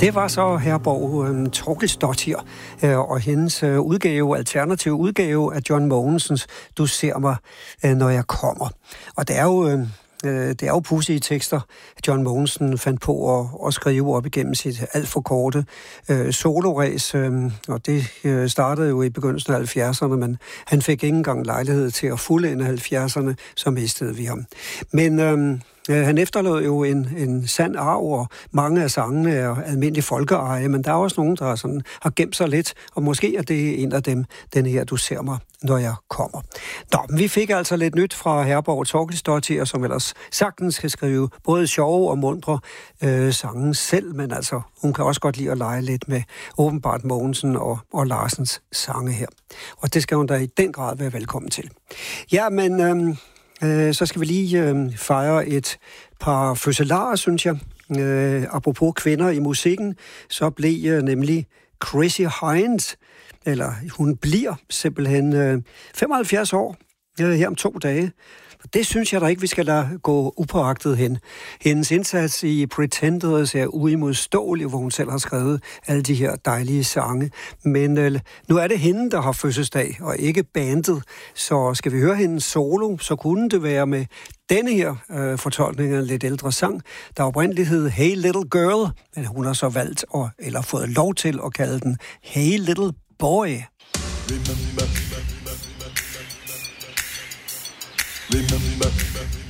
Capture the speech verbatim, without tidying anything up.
Det var så Herborg øh, Torkelsdottir øh, og hendes øh, udgave, alternativ udgave af John Mogensens Du ser mig, øh, når jeg kommer. Og det er jo... Øh, Det er jo pudsige tekster, John Mogensen fandt på at, at skrive op igennem sit alt for korte øh, soloræs, øh, og det øh, startede jo i begyndelsen af halvfjerdserne, men han fik ikke engang lejlighed til at fuldende halvfjerdserne, så mistede vi ham. Men øh, han efterlod jo en, en sand arv, og mange af sangene er almindelig folkeeje, men der er også nogen, der sådan har gemt sig lidt, og måske er det en af dem, den her Du ser mig, når jeg kommer. Nå, men vi fik altså lidt nyt fra Herborg Torkelsdottir, som ellers sagtens kan skrive både sjove og mundre øh, sange selv, men altså, hun kan også godt lide at lege lidt med åbenbart Mogensen og, og Larsens sange her. Og det skal hun da i den grad være velkommen til. Ja, men øh, øh, så skal vi lige øh, fejre et par fødselarer, synes jeg. Øh, apropos kvinder i musikken, så blev øh, nemlig Chrissie Hynde, eller hun bliver simpelthen øh, femoghalvfjerds år øh, her om to dage. Og det synes jeg da ikke, vi skal lade gå upåagtet hen. Hendes indsats i Pretenders er uimodståelig, hvor hun selv har skrevet alle de her dejlige sange. Men øh, nu er det hende, der har fødselsdag, og ikke bandet. Så skal vi høre hendes solo, så kunne det være med denne her øh, fortolkning af en lidt ældre sang, der oprindeligt hed Hey Little Girl, men hun har så valgt, at, eller fået lov til at kalde den Hey Little Boy. Remember, remember,